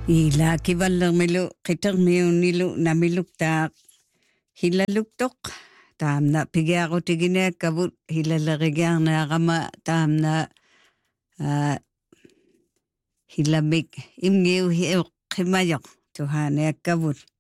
Ila kivallermilu qiтерmiunnilu namiluktaaq hilaluktoq taamna pigiaqutigineakkavut hilalerigiarneaqama taamna hilamik imgiu qimayoq tuhaaniakkavut